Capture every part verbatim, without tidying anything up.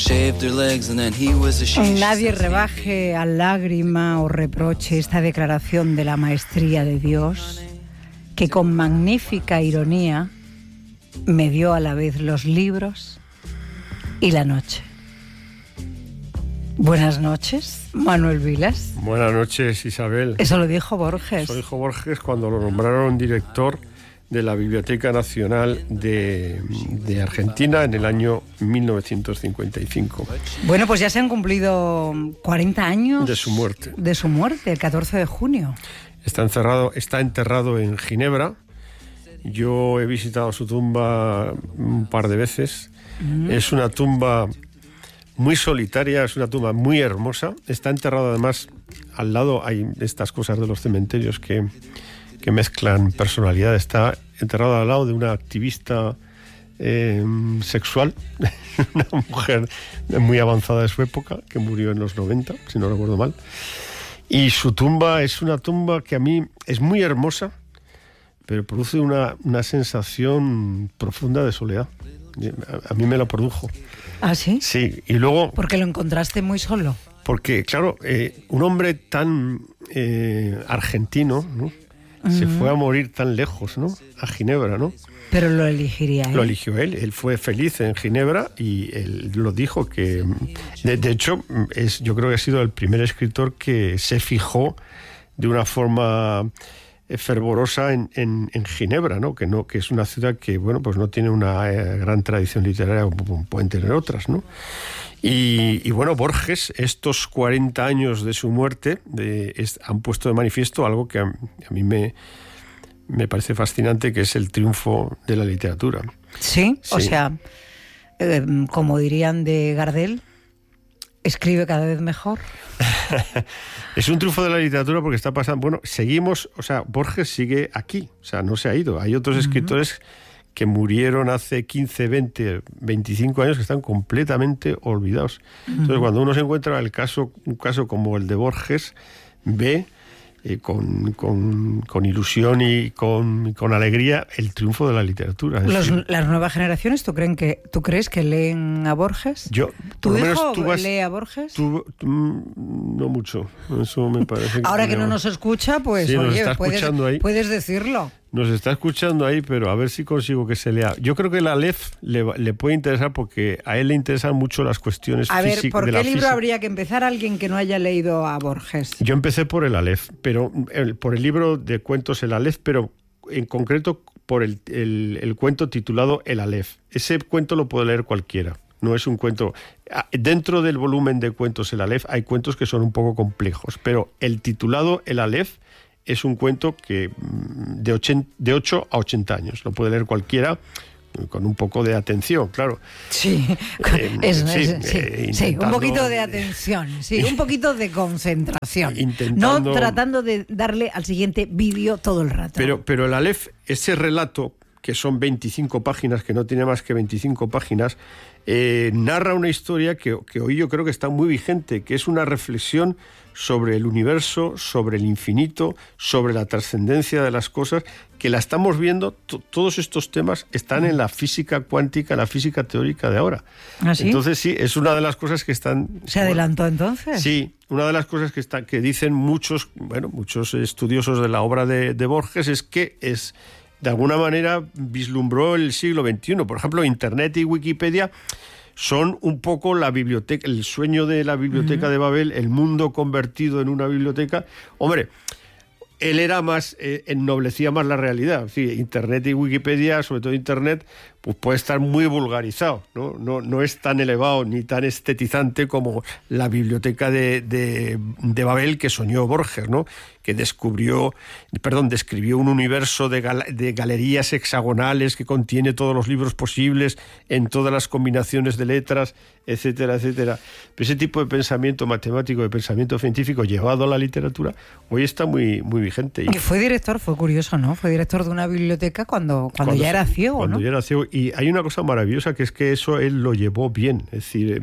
Nadie rebaje a lágrima o reproche esta declaración de la maestría de Dios, que con magnífica ironía me dio a la vez los libros y la noche. Buenas noches, Manuel Vilas. Buenas noches, Isabel. Eso lo dijo Borges. Eso dijo Borges cuando lo nombraron director de la Biblioteca Nacional de, de Argentina en el año mil novecientos cincuenta y cinco. Bueno, pues ya se han cumplido cuarenta años de su muerte. De su muerte, el catorce de junio. Está encerrado, está enterrado en Ginebra. Yo he visitado su tumba un par de veces. Mm. Es una tumba muy solitaria, es una tumba muy hermosa. Está enterrado además, al lado hay estas cosas de los cementerios que, que mezclan personalidad. Está enterrado al lado de una activista eh, sexual, una mujer muy avanzada de su época, que murió en los noventa, si no recuerdo mal. Y su tumba es una tumba que a mí es muy hermosa, pero produce una, una sensación profunda de soledad. A, a mí me lo produjo. ¿Ah, sí? Sí, y luego... ¿Porque lo encontraste muy solo? Porque, claro, eh, un hombre tan eh, argentino, ¿no? Uh-huh. Se fue a morir tan lejos, ¿no? A Ginebra, ¿no? Pero lo elegiría él. Lo eligió él. Él fue feliz en Ginebra y él lo dijo que... De, de hecho, es, yo creo que ha sido el primer escritor que se fijó de una forma fervorosa en, en, en Ginebra, ¿no? Que no que es una ciudad que, bueno, pues no tiene una eh, gran tradición literaria como pueden tener otras, ¿no? Y, y bueno, Borges, estos cuarenta años de su muerte de, es, han puesto de manifiesto algo que a, a mí me... me parece fascinante, que es el triunfo de la literatura. Sí, sí. O sea, eh, como dirían de Gardel, escribe cada vez mejor. Es un triunfo de la literatura porque está pasando... Bueno, seguimos... O sea, Borges sigue aquí, o sea, no se ha ido. Hay otros uh-huh. escritores que murieron hace quince, veinte, veinticinco años que están completamente olvidados. Uh-huh. Entonces, cuando uno se encuentra el caso, un caso como el de Borges, ve... Eh, con, con, con ilusión y con, con alegría el triunfo de la literatura. Los, decir, las nuevas generaciones, ¿tú, creen que, ¿tú crees que leen a Borges? Yo, ¿Tu hijo tú vas, lee a Borges? Tú, tú, no mucho, eso me parece. Que Ahora que no nos escucha, pues sí, oye, nos puedes, ahí. puedes decirlo. Nos está escuchando ahí, pero a ver si consigo que se lea. Yo creo que el Aleph le, le puede interesar porque a él le interesan mucho las cuestiones físicas. A ver, ¿por qué qué libro física. habría que empezar alguien que no haya leído a Borges? Yo empecé por el Aleph, pero el, por el libro de cuentos El Aleph, pero en concreto por el, el, el cuento titulado El Aleph. Ese cuento lo puede leer cualquiera. No es un cuento... Dentro del volumen de cuentos El Aleph hay cuentos que son un poco complejos, pero el titulado El Aleph es un cuento que de, ochenta, de ocho a ochenta años. Lo puede leer cualquiera con un poco de atención, claro. Sí, eh, es, sí, es, sí, eh, sí, un poquito de atención, sí, un poquito de concentración. Intentando... No tratando de darle al siguiente vídeo todo el rato. Pero, pero el Aleph, ese relato, que son veinticinco páginas, que no tiene más que veinticinco páginas, eh, narra una historia que, que hoy yo creo que está muy vigente, que es una reflexión sobre el universo, sobre el infinito, sobre la trascendencia de las cosas, que la estamos viendo, t- todos estos temas están en la física cuántica, la física teórica de ahora. ¿Ah, sí? Entonces sí, es una de las cosas que están... ¿Se adelantó entonces? Sí, una de las cosas que, está, que dicen muchos, bueno, muchos estudiosos de la obra de, de Borges es que es... de alguna manera vislumbró el siglo veintiuno. Por ejemplo, Internet y Wikipedia son un poco la biblioteca, el sueño de la biblioteca uh-huh. de Babel, el mundo convertido en una biblioteca. Hombre, él era más, eh, ennoblecía más la realidad. Sí, Internet y Wikipedia, sobre todo Internet, pues puede estar muy vulgarizado, ¿no? No, no es tan elevado ni tan estetizante como la biblioteca de, de, de Babel que soñó Borges, ¿no? Que descubrió, perdón, describió un universo de, gal, de galerías hexagonales que contiene todos los libros posibles en todas las combinaciones de letras, etcétera, etcétera. Pero ese tipo de pensamiento matemático, de pensamiento científico llevado a la literatura, hoy está muy, muy vigente. Y fue director, fue curioso, ¿no? Fue director de una biblioteca cuando, cuando, cuando ya era ciego, cuando ¿no? ya era ciego. Y hay una cosa maravillosa que es que eso él lo llevó bien, es decir...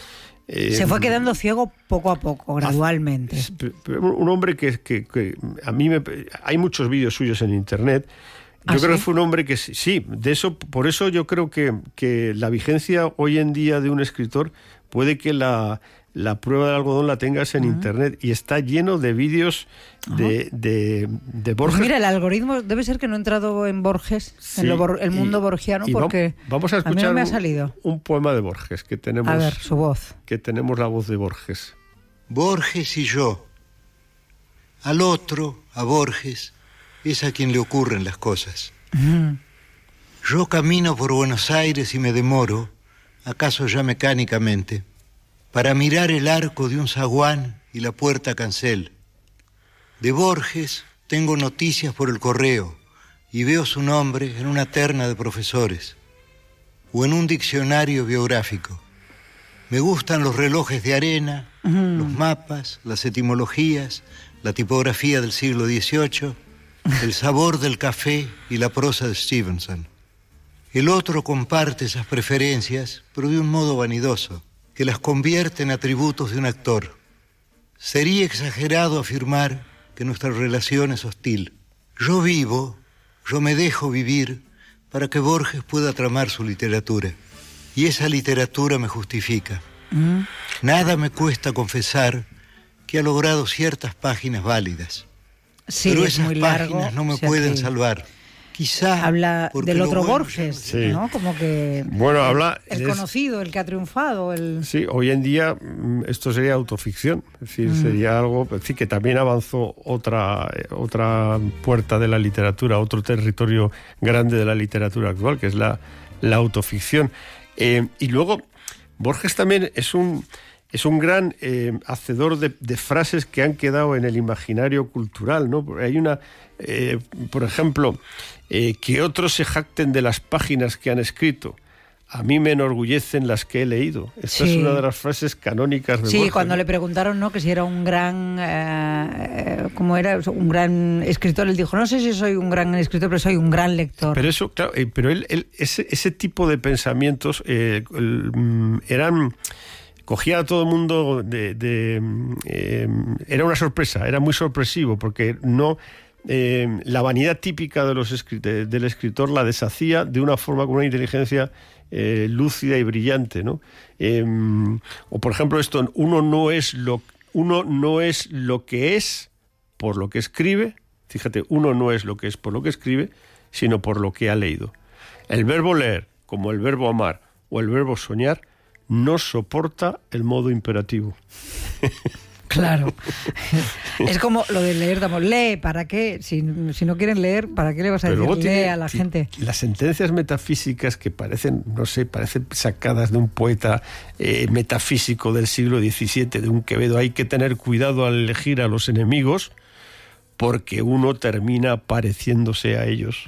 Eh, se fue quedando ciego poco a poco, gradualmente. Un hombre que, que, que a mí me... Hay muchos vídeos suyos en Internet. Yo ¿Ah, creo sí? que fue un hombre que sí, de eso, por eso yo creo que, que la vigencia hoy en día de un escritor puede que la, la prueba del algodón la tengas en uh-huh. internet, y está lleno de vídeos de, uh-huh. de, de Borges. Pues mira, el algoritmo debe ser que no he entrado en Borges, sí, en lo bor- el mundo y, borgiano, y porque vamos a escuchar a mí no me ha un, salido. un poema de Borges, que tenemos, a ver, su voz. Que tenemos la voz de Borges. Borges y yo. Al otro, a Borges, es a quien le ocurren las cosas. Uh-huh. Yo camino por Buenos Aires y me demoro, acaso ya mecánicamente, para mirar el arco de un zaguán y la puerta cancel. De Borges tengo noticias por el correo y veo su nombre en una terna de profesores o en un diccionario biográfico. Me gustan los relojes de arena, uh-huh. los mapas, las etimologías, la tipografía del siglo dieciocho, el sabor del café y la prosa de Stevenson. El otro comparte esas preferencias, pero de un modo vanidoso, que las convierte en atributos de un actor. Sería exagerado afirmar que nuestra relación es hostil. Yo vivo, yo me dejo vivir para que Borges pueda tramar su literatura. Y esa literatura me justifica. Mm. Nada me cuesta confesar que ha logrado ciertas páginas válidas. Sí, pero es esas muy páginas largo, no me o sea, pueden que... salvar. Quizá habla del otro bueno, Borges, sí. ¿no? Como que bueno, el, habla el es... conocido, el que ha triunfado, el sí, hoy en día esto sería autoficción, es decir, mm. sería algo, es decir, que también avanzó otra otra puerta de la literatura, otro territorio grande de la literatura actual, que es la, la autoficción. Eh, y luego Borges también es un es un gran eh, hacedor de, de frases que han quedado en el imaginario cultural, ¿no? Hay una, eh, por ejemplo, eh, que otros se jacten de las páginas que han escrito. A mí me enorgullecen las que he leído. Esta sí. es una de las frases canónicas de sí, Borges. Sí, cuando ¿no? le preguntaron, ¿no?, que si era un gran, eh, ¿cómo era? Un gran escritor, él dijo, no sé si soy un gran escritor, pero soy un gran lector. Pero eso, claro, eh, pero él, él ese, ese tipo de pensamientos eh, el, eran... Cogía a todo el mundo de... de eh, era una sorpresa, era muy sorpresivo, porque no... Eh, la vanidad típica de los escrit- de, del escritor la deshacía de una forma con una inteligencia eh, lúcida y brillante, ¿no? Eh, o por ejemplo esto, uno no es lo uno no es lo que es por lo que escribe. Fíjate, uno no es lo que es por lo que escribe, sino por lo que ha leído. El verbo leer, como el verbo amar o el verbo soñar, no soporta el modo imperativo. Claro. Es como lo de leer, damos, lee, ¿para qué? Si, si no quieren leer, ¿para qué le vas a Pero decir lee tiene, a la gente? Las sentencias metafísicas que parecen, no sé, parecen sacadas de un poeta eh, metafísico del siglo diecisiete, de un Quevedo. Hay que tener cuidado al elegir a los enemigos, porque uno termina pareciéndose a ellos.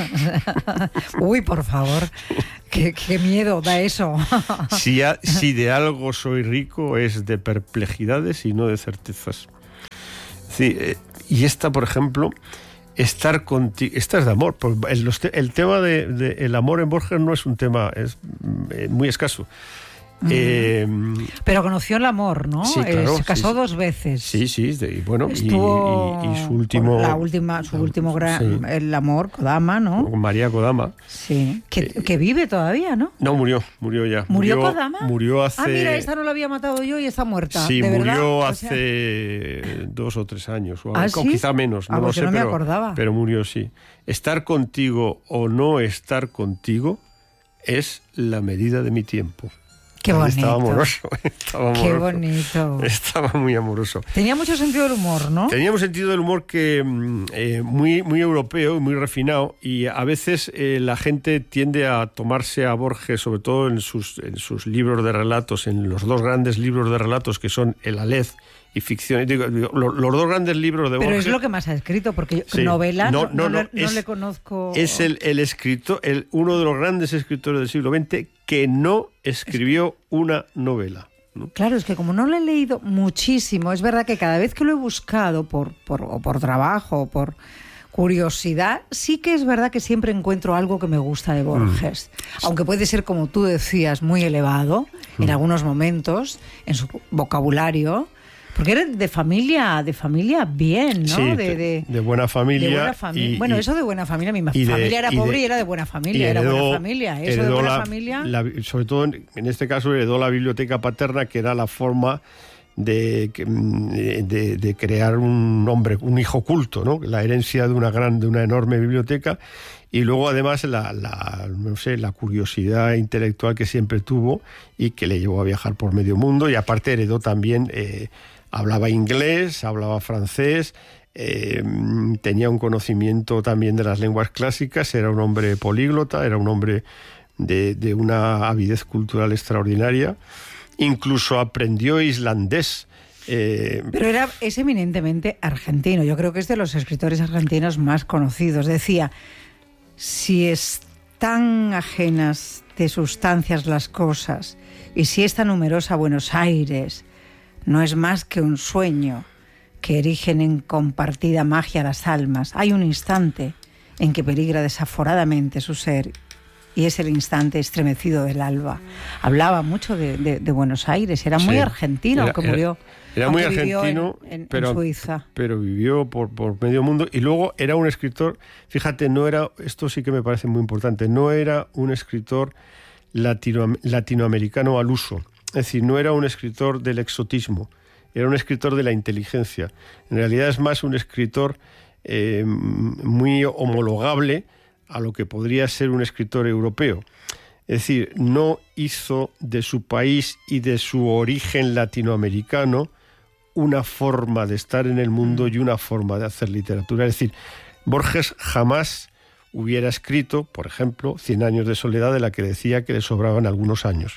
Uy, por favor, qué, qué miedo da eso. Si, a, si de algo soy rico es de perplejidades y no de certezas. Sí, eh, y esta, por ejemplo, estar contigo, esta es de amor. El, el tema de, de el amor en Borges no es un tema, es eh, muy escaso. Eh, pero conoció el amor, ¿no? Sí, claro, eh, se casó sí, dos veces. Sí, sí, y bueno, Estuvo y, y, y su último, la última, su último gran, sí. el amor, Kodama, ¿no? María Kodama. Sí, que, eh, que vive todavía, ¿no? No, murió, murió ya. ¿Murió, murió Kodama? Murió hace. Ah, mira, esta no la había matado yo y está muerta. Sí, ¿de murió verdad? hace o sea... dos o tres años, o, ¿Ah, o sí? quizá menos, no ah, lo pues sé, no me pero, acordaba. pero murió, sí. Estar contigo o no estar contigo es la medida de mi tiempo. Qué bonito. Estaba amoroso. Estaba amoroso. Qué bonito. Estaba muy amoroso. Tenía mucho sentido del humor, ¿no? Tenía un sentido del humor que eh, muy, muy europeo, muy refinado, y a veces eh, la gente tiende a tomarse a Borges, sobre todo en sus, en sus libros de relatos, en los dos grandes libros de relatos que son El Aleph y ficción. Digo, digo, los, los dos grandes libros de Borges. Pero es lo que más ha escrito, porque sí. novela no, no, no, no, es, no le conozco. Es el, el escritor, el, uno de los grandes escritores del siglo veinte que no escribió una novela, ¿no? Claro, es que como no lo he leído muchísimo, es verdad que cada vez que lo he buscado por, por, o por trabajo o por curiosidad, sí que es verdad que siempre encuentro algo que me gusta de Borges. Mm. Aunque puede ser, como tú decías, muy elevado mm. en algunos momentos, en su vocabulario, Porque era de familia, de familia bien, ¿no? Sí, de, de, de buena familia. De buena fami y, bueno, y, eso de buena familia, mi y familia de, era y pobre de, y era de buena familia, heredó, era buena familia. Eso de buena la, familia. La, sobre todo, en, en este caso, heredó la biblioteca paterna, que era la forma de, de, de crear un hombre, un hijo culto, ¿no? La herencia de una gran, de una enorme biblioteca. Y luego, además, la, la, no sé, la curiosidad intelectual que siempre tuvo y que le llevó a viajar por medio mundo. Y aparte heredó también, eh, hablaba inglés, hablaba francés, eh, tenía un conocimiento también de las lenguas clásicas, era un hombre políglota, era un hombre de, de una avidez cultural extraordinaria. Incluso aprendió islandés. Eh, Pero era, es eminentemente argentino. Yo creo que es de los escritores argentinos más conocidos. Decía, si están ajenas de sustancias las cosas y si esta numerosa Buenos Aires no es más que un sueño que erigen en compartida magia las almas, hay un instante en que peligra desaforadamente su ser y es el instante estremecido del alba. Hablaba mucho de, de, de Buenos Aires, era muy sí, argentino, era, que murió. Era, era muy argentino, en, en, pero, en Suiza. pero vivió por, por medio mundo. Y luego era un escritor, fíjate, no era, esto sí que me parece muy importante, no era un escritor latino, latinoamericano al uso. Es decir, no era un escritor del exotismo, era un escritor de la inteligencia. En realidad es más un escritor eh, muy homologable a lo que podría ser un escritor europeo. Es decir, no hizo de su país y de su origen latinoamericano una forma de estar en el mundo y una forma de hacer literatura. Es decir, Borges jamás hubiera escrito, por ejemplo, Cien años de soledad, de la que decía que le sobraban algunos años.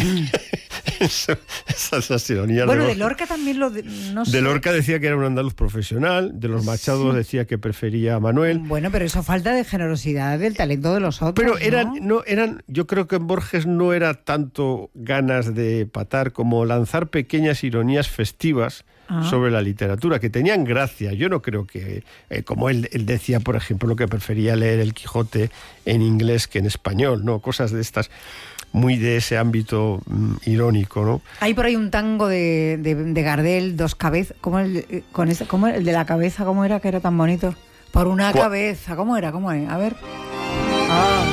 Eso, esas ironías bueno, de, de Lorca también lo... De, no sé. de Lorca decía que era un andaluz profesional, de los Machados sí. decía que prefería a Manuel. Bueno, pero eso falta de generosidad del talento de los otros, Pero eran, ¿no? no, eran, yo creo que en Borges no era tanto ganas de patar como lanzar pequeñas ironías festivas ah. sobre la literatura, que tenían gracia. Yo no creo que, eh, como él, él decía, por ejemplo, que prefería leer El Quijote en inglés que en español, ¿no? Cosas de estas, muy de ese ámbito mm, irónico, ¿no? Hay por ahí un tango de, de, de Gardel, Dos cabezas, ¿cómo el, con ese, cómo el de la cabeza, cómo era, que era tan bonito? Por una ¿Cuál? cabeza, ¿cómo era? ¿Cómo era? A ver. Ah.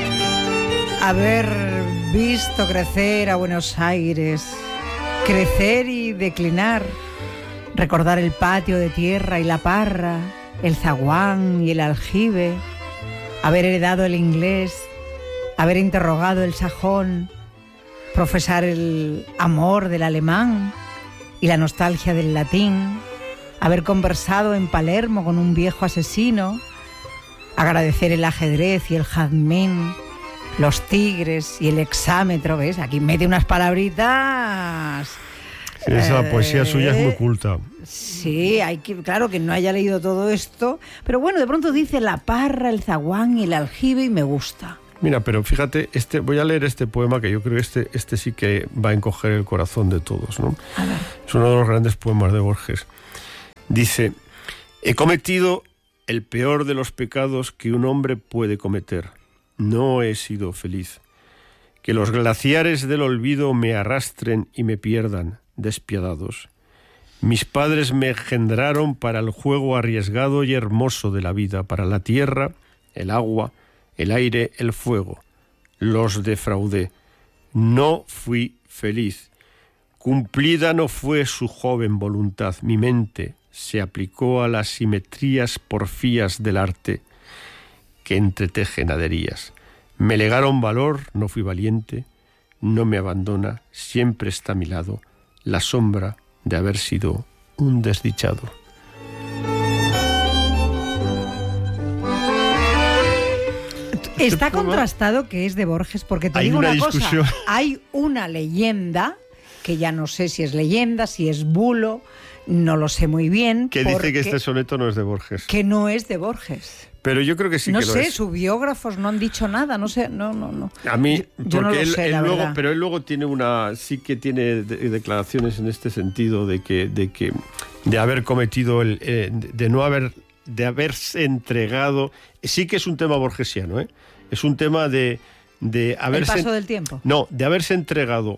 Haber visto crecer a Buenos Aires, crecer y declinar, recordar el patio de tierra y la parra, el zaguán y el aljibe, haber heredado el inglés, haber interrogado el sajón, profesar el amor del alemán y la nostalgia del latín, haber conversado en Palermo con un viejo asesino, agradecer el ajedrez y el jazmín, los tigres y el hexámetro, ¿ves? Aquí mete unas palabritas. Sí, esa eh, poesía suya es muy culta. Sí, hay que, claro que no haya leído todo esto, pero bueno, de pronto dice la parra, el zaguán y el aljibe y me gusta. Mira, pero fíjate, este, voy a leer este poema que yo creo que este, este sí que va a encoger el corazón de todos, ¿no? A ver. Es uno de los grandes poemas de Borges. Dice: he cometido el peor de los pecados que un hombre puede cometer. No he sido feliz. Que los glaciares del olvido me arrastren y me pierdan, despiadados. Mis padres me engendraron para el juego arriesgado y hermoso de la vida, para la tierra, el agua, el aire, el fuego. Los defraudé. No fui feliz. Cumplida no fue su joven voluntad. Mi mente se aplicó a las simetrías porfías del arte que entreteje naderías. Me legaron valor, no fui valiente, no me abandona, siempre está a mi lado, la sombra de haber sido un desdichado. Está contrastado que es de Borges, porque te hay digo una, una discusión. cosa, hay una leyenda, que ya no sé si es leyenda, si es bulo, no lo sé muy bien. Que dice que este soneto no es de Borges. Que no es de Borges. Pero yo creo que sí no que lo sé, es. No sé, sus biógrafos no han dicho nada, no sé, no, no, no. A mí, yo, porque yo no lo él, sé, él la luego, verdad. pero él luego tiene una, sí que tiene de, declaraciones en este sentido de que, de que, de haber cometido el, eh, de no haber, de haberse entregado. Sí que es un tema borgesiano, ¿eh? Es un tema de, de haberse. El paso del tiempo. No, de haberse entregado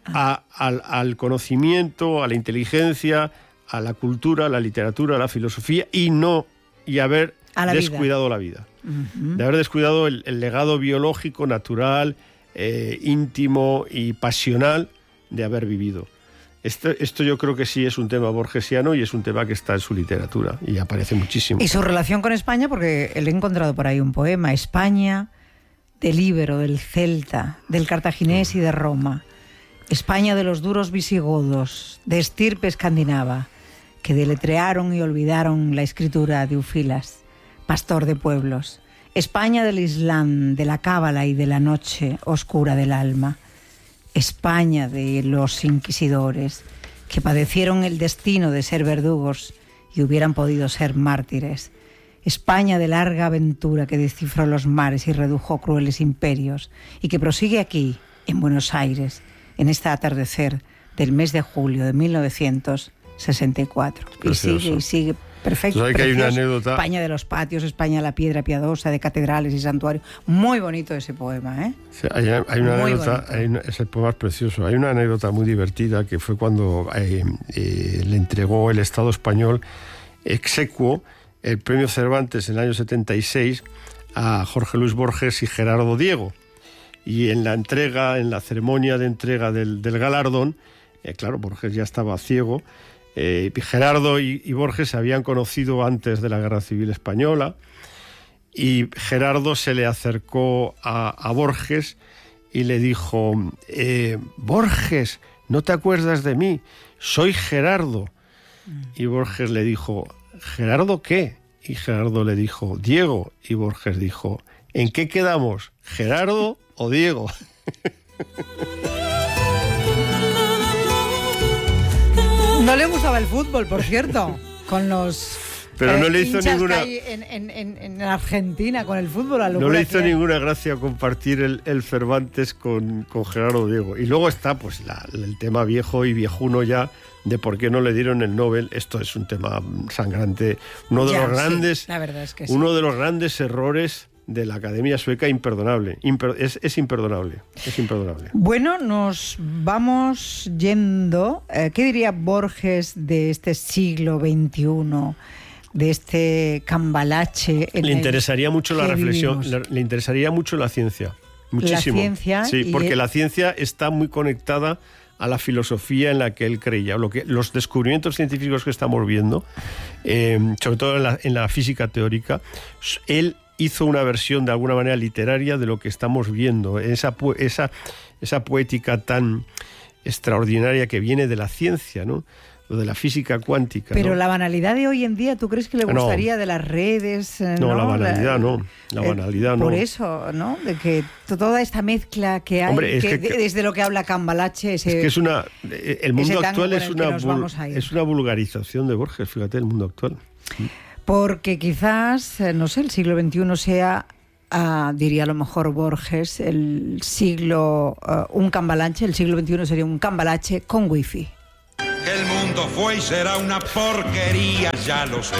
a, al, al conocimiento, a la inteligencia, a la cultura, a la literatura, a la filosofía y no y haber la descuidado vida. la vida. Uh-huh. De haber descuidado el, el legado biológico, natural, eh, íntimo y pasional de haber vivido. Esto, esto yo creo que sí es un tema borgesiano y es un tema que está en su literatura y aparece muchísimo. Y su relación con España, porque le he encontrado por ahí un poema, España del íbero, del celta, del cartaginés y de Roma, España de los duros visigodos, de estirpe escandinava, que deletrearon y olvidaron la escritura de Eufilas, pastor de pueblos, España del Islam, de la cábala y de la noche oscura del alma, España de los inquisidores, que padecieron el destino de ser verdugos y hubieran podido ser mártires, España de larga aventura que descifró los mares y redujo crueles imperios, y que prosigue aquí, en Buenos Aires, en este atardecer del mes de julio de mil novecientos sesenta y cuatro. Precioso. Y sigue y sigue. Perfecto. ¿Sabes que hay una anécdota? España de los patios, España la piedra piadosa, de catedrales y santuarios. Muy bonito ese poema, ¿eh? Sí, hay, hay una muy anécdota, hay una, ese poema es precioso. Hay una anécdota muy divertida que fue cuando eh, eh, le entregó el Estado español exequo el premio Cervantes en el año setenta y seis a Jorge Luis Borges y Gerardo Diego. Y en la entrega, en la ceremonia de entrega del, del galardón, eh, claro, Borges ya estaba ciego. Eh, Gerardo y, y Borges se habían conocido antes de la Guerra Civil Española y Gerardo se le acercó a, a Borges y le dijo, eh, Borges, ¿no te acuerdas de mí? Soy Gerardo. Mm. Y Borges le dijo, ¿Gerardo qué? Y Gerardo le dijo, Diego. Y Borges dijo, ¿en qué quedamos? ¿Gerardo o Diego? No le gustaba el fútbol, por cierto, con los pero eh, no le hizo ninguna que hay en, en, en, en Argentina con el fútbol. La no le hizo que... ninguna gracia compartir el, el Cervantes con, con Gerardo Diego. Y luego está pues la, el tema viejo y viejuno ya de por qué no le dieron el Nobel. Esto es un tema sangrante, uno de ya, los grandes, sí, la verdad es que sí. uno de los grandes errores de la Academia Sueca, imperdonable. Imper, es, es imperdonable. Es imperdonable. Bueno, nos vamos yendo. Eh, ¿Qué diría Borges de este siglo veintiuno? De este cambalache. En le interesaría mucho la reflexión, le, le interesaría mucho la ciencia. Muchísimo. La ciencia. Sí, porque el... la ciencia está muy conectada a la filosofía en la que él creía. Lo que, los descubrimientos científicos que estamos viendo, eh, sobre todo en la, en la física teórica, él hizo una versión de alguna manera literaria de lo que estamos viendo, esa, esa, esa poética tan extraordinaria que viene de la ciencia, ¿no? Lo de la física cuántica. Pero ¿no? La banalidad de hoy en día, ¿tú crees que le gustaría no. de las redes? No, no la banalidad la, no, la banalidad eh, no. Por eso, ¿no? De que toda esta mezcla que hay, Hombre, es que, que, desde lo que habla Cambalache... Ese, es que es una... El mundo actual es una, es una vulgarización de Borges, fíjate, el mundo actual. Porque quizás, no sé, el siglo veintiuno sea... Uh, diría a lo mejor Borges, el siglo, uh, un cambalache, el siglo veintiuno sería un cambalache con wifi. Que el mundo fue y será una porquería, ya lo sé,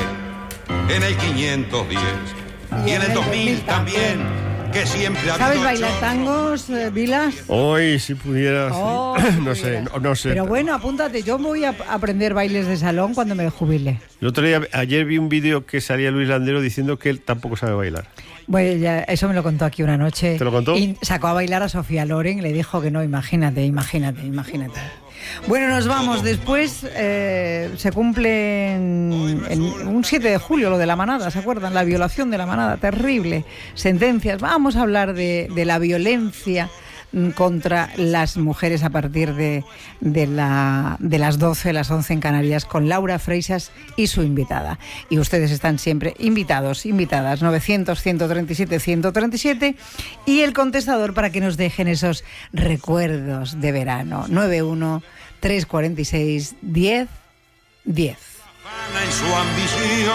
en el quinientos diez y, y en el dos mil también, que siempre ha ¿Sabes bailar tangos, eh, Vilas? Hoy, si pudieras, oh, no sé, no, no sé. Pero bueno, apúntate, yo voy a aprender bailes de salón cuando me jubile. El otro día, ayer vi un vídeo que salía Luis Landero diciendo que él tampoco sabe bailar. Bueno, ya, eso me lo contó aquí una noche. ¿Te lo contó? Y sacó a bailar a Sofía Loren y le dijo que no, imagínate, imagínate, imagínate. Bueno, nos vamos. Después eh, se cumple en, en un siete de julio lo de la manada, ¿se acuerdan? La violación de la manada, terrible. Sentencias. Vamos a hablar de, de la violencia contra las mujeres a partir de, de, la, de las doce, las once en Canarias, con Laura Freixas y su invitada. Y ustedes están siempre invitados, invitadas, novecientos, ciento treinta y siete, ciento treinta y siete, y el contestador para que nos dejen esos recuerdos de verano, noventa y uno, trescientos cuarenta y seis, diez, diez. En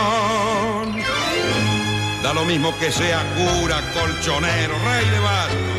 su ambición, da lo mismo que sea cura, colchonero, rey de bastos.